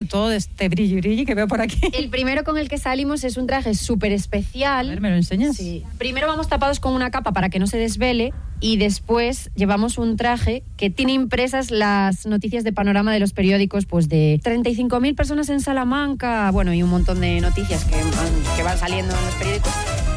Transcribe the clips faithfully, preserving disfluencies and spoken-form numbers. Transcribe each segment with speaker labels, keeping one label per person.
Speaker 1: todo este brilli brilli que veo por aquí.
Speaker 2: El primero con el que salimos es un traje súper especial.
Speaker 1: A ver, ¿me lo enseñas?
Speaker 2: Sí. Primero vamos tapados con una capa para que no se desvele y después llevamos un traje que tiene impresas las noticias de panorama de los periódicos, pues de treinta y cinco mil personas en Salamanca, bueno, y un montón de noticias que van, que van saliendo en los periódicos.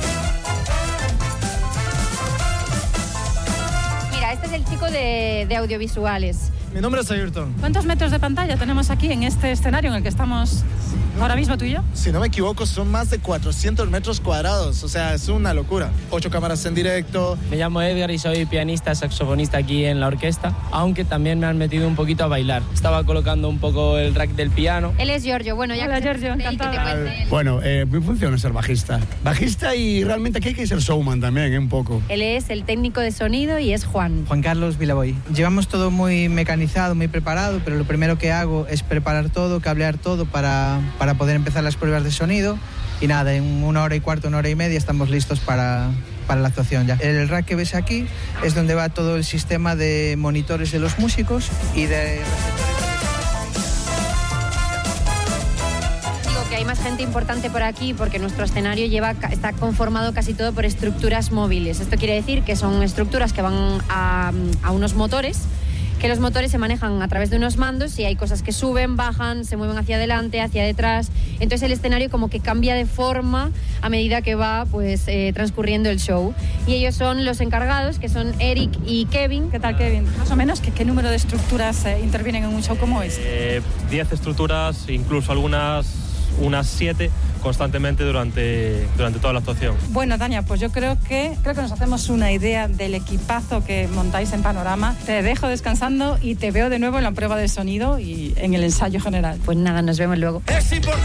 Speaker 2: Mira, este es el chico de, de audiovisuales.
Speaker 3: Mi nombre es Ayrton.
Speaker 1: ¿Cuántos metros de pantalla tenemos aquí en este escenario en el que estamos ahora mismo tú y yo?
Speaker 3: Si no me equivoco, son más de cuatrocientos metros cuadrados. O sea, es una locura. Ocho cámaras en directo.
Speaker 4: Me llamo Edgar y soy pianista, saxofonista aquí en la orquesta, aunque también me han metido un poquito a bailar. Estaba colocando un poco el rack del piano.
Speaker 2: Él es Giorgio. Bueno, ya
Speaker 1: Hola,
Speaker 2: que
Speaker 1: Giorgio,
Speaker 2: te-
Speaker 1: encantada.
Speaker 2: que te cuente él.
Speaker 5: Bueno, eh, mi función es ser bajista. Bajista y realmente aquí hay que ser showman también, ¿eh? Un poco.
Speaker 2: Él es el técnico de sonido y es Juan.
Speaker 6: Juan Carlos Vilaboy. Llevamos todo muy mecanizado, muy preparado, pero lo primero que hago es preparar todo, cablear todo para, para poder empezar las pruebas de sonido. Y nada, en una hora y cuarto, una hora y media estamos listos para, para la actuación ya. El rack que ves aquí es donde va todo el sistema de monitores de los músicos y de...
Speaker 2: Digo que hay más gente importante por aquí porque nuestro escenario lleva, está conformado casi todo por estructuras móviles. Esto quiere decir que son estructuras que van a, a unos motores, que los motores se manejan a través de unos mandos y hay cosas que suben, bajan, se mueven hacia adelante, hacia detrás. Entonces el escenario como que cambia de forma a medida que va pues eh, transcurriendo el show. Y ellos son los encargados, que son Eric y Kevin.
Speaker 1: ¿Qué tal, Kevin? Más o menos, ¿qué, qué número de estructuras eh, intervienen en un show como este?
Speaker 7: Eh, diez estructuras, incluso algunas, unas siete, constantemente durante, durante toda la actuación.
Speaker 1: Bueno, Tania, pues yo creo que creo que nos hacemos una idea del equipazo que montáis en Panorama. Te dejo descansando y te veo de nuevo en la prueba de sonido y en el ensayo general.
Speaker 2: Pues nada, nos vemos luego.